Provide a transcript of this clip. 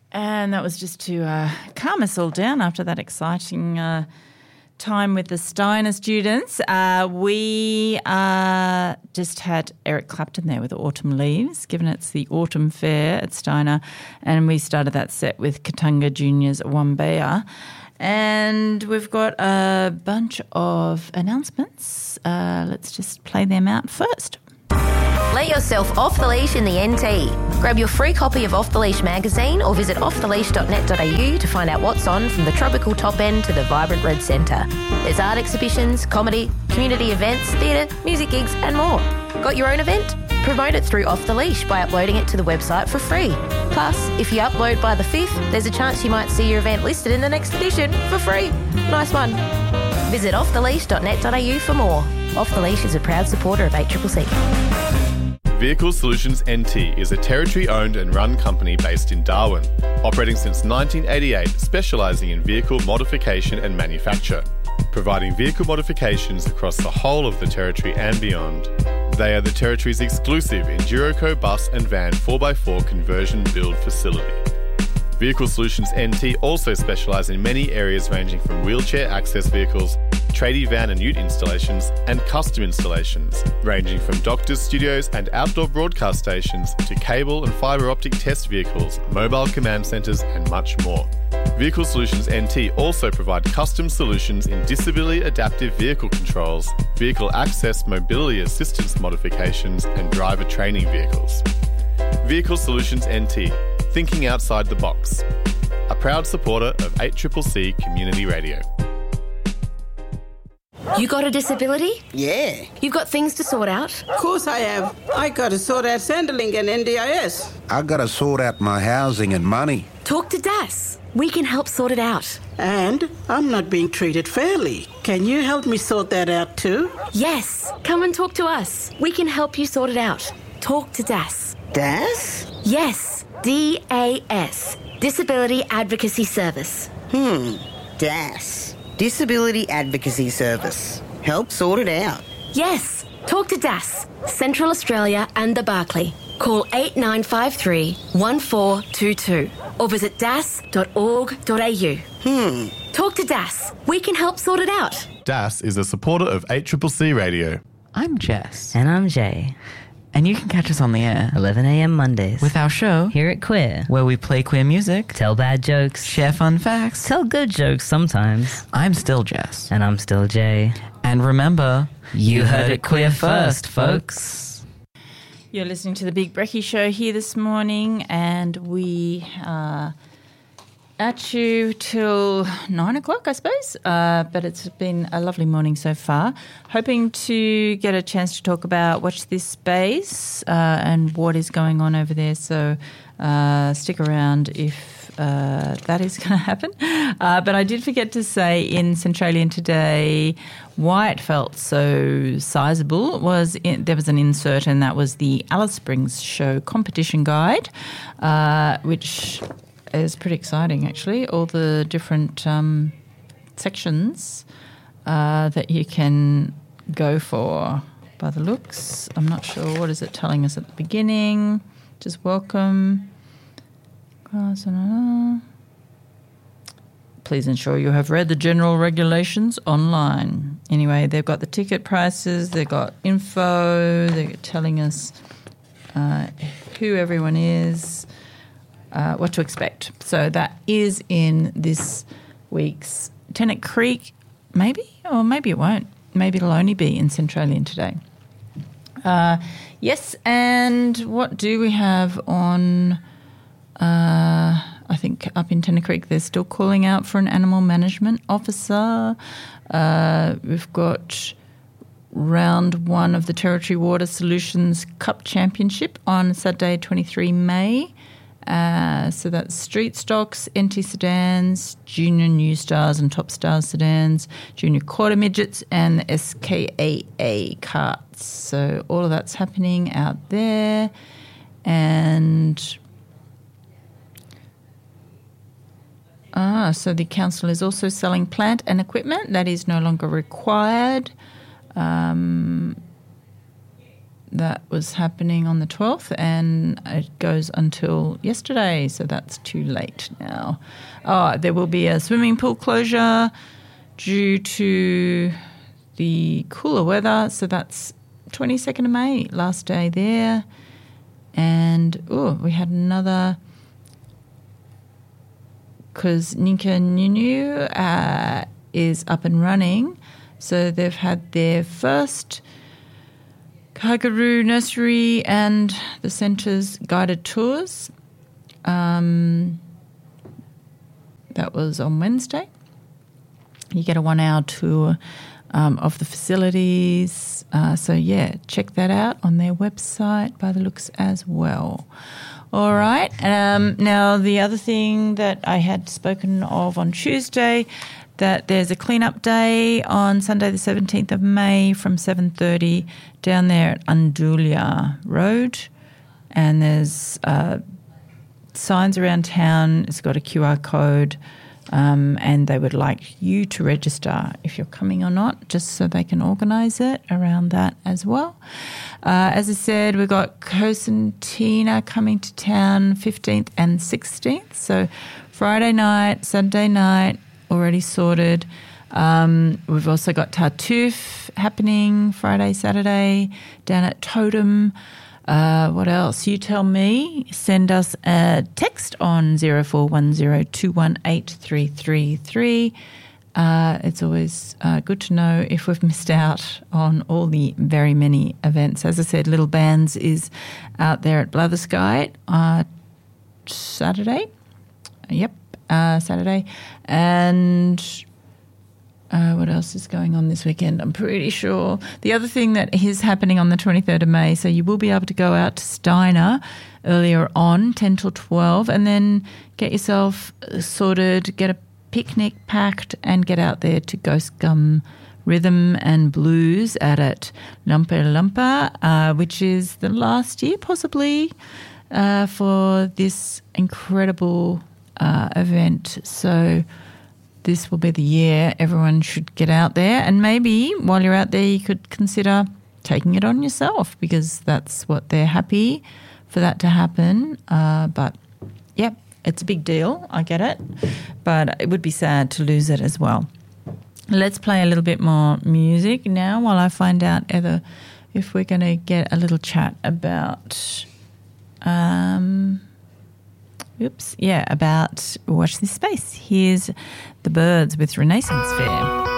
And that was just to calm us all down after that exciting time with the Steiner students. We just had Eric Clapton there with Autumn Leaves, given it's the Autumn Fair at Steiner, and we started that set with Katanga Juniors Wambea. And we've got a bunch of announcements. Let's just play them out first. Let yourself off the leash in the NT. Grab your free copy of Off the Leash magazine or visit offtheleash.net.au to find out what's on from the tropical top end to the vibrant red centre. There's art exhibitions, comedy, community events, theatre, music gigs and more. Got your own event? Promote it through Off the Leash by uploading it to the website for free. Plus, if you upload by the 5th, there's a chance you might see your event listed in the next edition for free. Nice one. Visit offtheleash.net.au for more. Off the Leash is a proud supporter of 8CCC. Vehicle Solutions NT is a Territory-owned and run company based in Darwin, operating since 1988, specialising in vehicle modification and manufacture, providing vehicle modifications across the whole of the Territory and beyond. They are the Territory's exclusive Enduroco bus and van 4x4 conversion build facility. Vehicle Solutions NT also specialise in many areas ranging from wheelchair access vehicles, tradie van and ute installations, and custom installations, ranging from doctors' studios and outdoor broadcast stations to cable and fibre optic test vehicles, mobile command centres and much more. Vehicle Solutions NT also provide custom solutions in disability adaptive vehicle controls, vehicle access mobility assistance modifications and driver training vehicles. Vehicle Solutions NT, thinking outside the box. A proud supporter of 8CCC Community Radio. You got a disability? Yeah. You've got things to sort out? Of course I have. I got to sort out Centrelink and NDIS. I got to sort out my housing and money. Talk to DAS. We can help sort it out. And I'm not being treated fairly. Can you help me sort that out too? Yes. Come and talk to us. We can help you sort it out. Talk to DAS. DAS? Yes. DAS. Disability Advocacy Service. DAS. Disability Advocacy Service. Help sort it out. Yes. Talk to DAS, Central Australia and the Barclay. Call 8953 1422 or visit das.org.au. Talk to DAS. We can help sort it out. DAS is a supporter of 8CCC Radio. I'm Jess. And I'm Jay. And you can catch us on the air 11 a.m. Mondays. with our show, Here at Queer. where we play queer music, Tell bad jokes. share fun facts. Tell good jokes sometimes. I'm still Jess. And I'm still Jay. And remember, You heard it queer first, folks. You're listening to the Big Brekkie Show here this morning, and we are at you till 9 o'clock, I suppose. But it's been a lovely morning so far. Hoping to get a chance to talk about Watch This Space and what is going on over there. So stick around if that is going to happen. But I did forget to say in Centralian today why it felt so sizable was there was an insert, and that was the Alice Springs Show competition guide, which is pretty exciting, actually. All the different sections that you can go for by the looks. I'm not sure. What is it telling us at the beginning? Just welcome. Please ensure you have read the general regulations online. Anyway, they've got the ticket prices, they've got info, they're telling us who everyone is, what to expect. So that is in this week's Tennant Creek, maybe, or maybe it won't. Maybe it'll only be in Centralian today. Yes, and what do we have on... I think up in Tennant Creek they're still calling out for an animal management officer. We've got round 1 of the Territory Water Solutions Cup Championship on Saturday, 23 May. So that's street stocks, NT sedans, junior new stars and top stars sedans, junior quarter midgets and the SKAA carts. So all of that's happening out there. And... so the council is also selling plant and equipment that is no longer required. that was happening on the 12th, and it goes until yesterday, so that's too late now. There will be a swimming pool closure due to the cooler weather, so that's 22nd of May, last day there. And, we had another, because Ninka Nunu is up and running, so they've had their first Kangaroo Nursery and the Centre's guided tours. That was on Wednesday. You get a 1-hour tour of the facilities. Check that out on their website by the looks as well. All right. Now, the other thing that I had spoken of on Tuesday, that there's a clean-up day on Sunday the 17th of May from 7:30 down there at Undulia Road. And there's signs around town. It's got a QR code, and they would like you to register if you're coming or not, just so they can organise it around that as well. As I said, we've got Cosentina coming to town 15th and 16th. So Friday night, Saturday night, already sorted. We've also got Tartuffe happening Friday, Saturday down at Totem. What else? You tell me. Send us a text on 0410218333. It's always good to know if we've missed out on all the very many events. As I said, Little Bands is out there at Blatherskite Saturday. Yep. Saturday. And what else is going on this weekend? I'm pretty sure. The other thing that is happening on the 23rd of May, so you will be able to go out to Steiner earlier on, 10 till 12, and then get yourself sorted, get a picnic packed, and get out there to Ghost Gum Rhythm and Blues at Lumpa Lumpa, which is the last year possibly for this incredible event. So this will be the year everyone should get out there, and maybe while you're out there you could consider taking it on yourself, because that's what they're happy for that to happen. But yep, it's a big deal, I get it, but it would be sad to lose it as well. Let's play a little bit more music now while I find out if we're going to get a little chat about about Watch This Space. Here's The Birds with Renaissance Fair.